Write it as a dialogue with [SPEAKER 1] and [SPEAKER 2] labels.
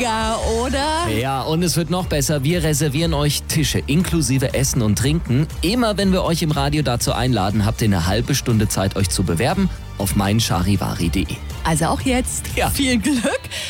[SPEAKER 1] Mega, oder?
[SPEAKER 2] Ja, und es wird noch besser. Wir reservieren euch Tische inklusive Essen und Trinken. Immer wenn wir euch im Radio dazu einladen, habt ihr eine halbe Stunde Zeit, euch zu bewerben auf meincharivari.de.
[SPEAKER 1] Also auch jetzt.
[SPEAKER 2] Ja.
[SPEAKER 1] Viel Glück.